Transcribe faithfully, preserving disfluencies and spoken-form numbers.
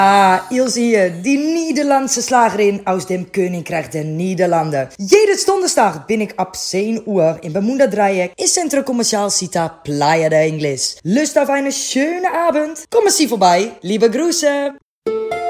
Ah, Ilse hier, die Nederlandse Slagerin aus dem Königreich der Niederlanden. Jedes Donnerstag bin ich ab zehn Uhr im Bermuda Dreieck im Centro Comercial Cita Playa de Ingles. Lust auf eine schöne Abend? Kommen Sie vorbei. Liebe Grüße.